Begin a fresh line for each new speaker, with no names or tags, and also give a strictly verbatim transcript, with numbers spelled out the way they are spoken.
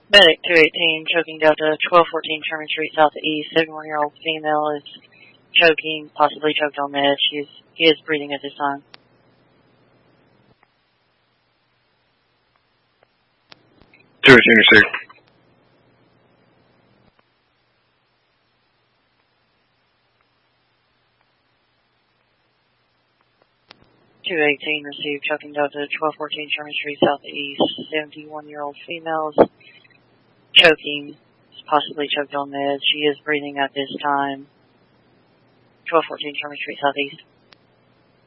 Medic two eighteen, choking Delta, twelve fourteen Sherman Street Southeast. seventy-one-year-old female is choking, possibly choked on meds. She is, he is breathing at this time.
two eighteen, sir.
two eighteen received choking Delta, twelve fourteen Sherman Street Southeast. seventy-one-year-old female is choking, possibly choked on meds. She is breathing at this time. twelve fourteen Sherman Street Southeast.